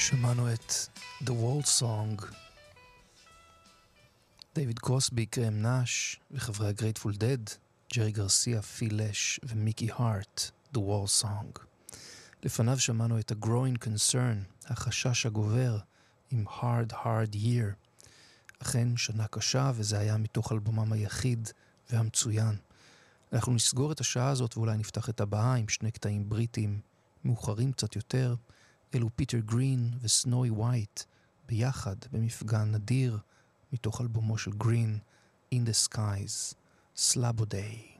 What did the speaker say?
שמענו את The World Song, דיוויד קרוסבי, קרם נאש וחברי הגרייטפול דד, ג'רי גרסיה, פיל לש ומיקי הארט, The World Song. לפניו שמענו את A Growing Concern, החשש הגובר, עם Hard Year. אכן שנה קשה, וזה היה מתוך אלבומם היחיד והמצוין. אנחנו נסגור את השעה הזאת ואולי נפתח את הבאה עם שני קטעים בריטים מאוחרים קצת יותר. אלו פיטר גרין וסנוי ווייט ביחד במפגן נדיר מתוך אלבומו של גרין, In the Skies, Slabo Day.